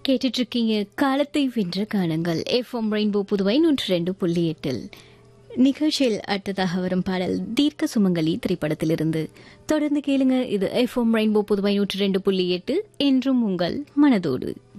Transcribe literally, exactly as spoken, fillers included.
கேட்டுட்டு இருக்கீங்க காலத்தை வென்ற காணுங்கள் எஃப்எம் ரெயின்போ புதுவை நூற்றி ரெண்டு புள்ளி எட்டில் நிகழ்ச்சியில் அடுத்ததாக வரும் பாடல் தீர்க்க சுமங்கலி திரைப்படத்திலிருந்து. தொடர்ந்து கேளுங்க. இது எஃப்எம் ரெயின்போ புதுவை நூற்றி ரெண்டு புள்ளி எட்டு என்றும் உங்கள் மனதோடு.